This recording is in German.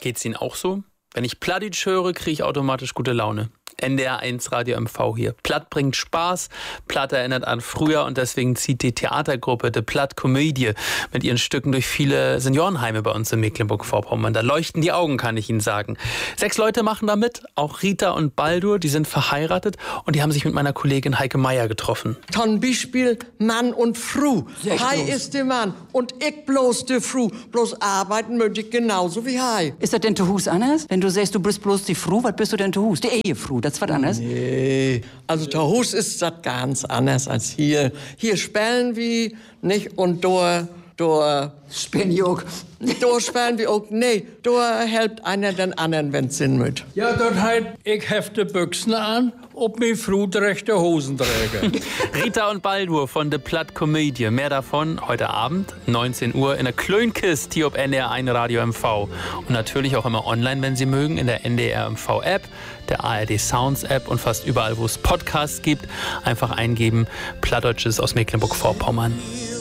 Geht's Ihnen auch so? Wenn ich Plattdeutsch höre, kriege ich automatisch gute Laune. NDR 1 Radio MV hier. Platt bringt Spaß, Platt erinnert an früher und deswegen zieht die Theatergruppe The Platt Komödie mit ihren Stücken durch viele Seniorenheime bei uns in Mecklenburg-Vorpommern. Da leuchten die Augen, kann ich Ihnen sagen. 6 Leute machen da mit, auch Rita und Baldur, die sind verheiratet und die haben sich mit meiner Kollegin Heike Meier getroffen. Zum Beispiel Mann und Frau. Hei ist der Mann und ich bloß die Frau. Bloß arbeiten möchte ich genauso wie Hei. Ist das denn zu Hus anders? Wenn du sagst, du bist bloß die Frau, was bist du denn zu Hus? Die Ehefrau, das ist was anderes? Nee, also zu Hus ist das ganz anders als hier. Hier spellen wir nicht und da Spenjog. da spellen wir auch, nee, da helpt einer den anderen, wenn's Sinn mit. Ja, dort halt, ich hefte Büchsen an, ob mir Frau die rechte Hosen träge. Rita und Baldur von The Platt Komödie. Mehr davon heute Abend, 19 Uhr, in der Klönkist hier auf NDR 1 Radio MV. Und natürlich auch immer online, wenn Sie mögen, in der NDR MV App, der ARD Sounds App und fast überall, wo es Podcasts gibt. Einfach eingeben, Plattdeutsches aus Mecklenburg-Vorpommern.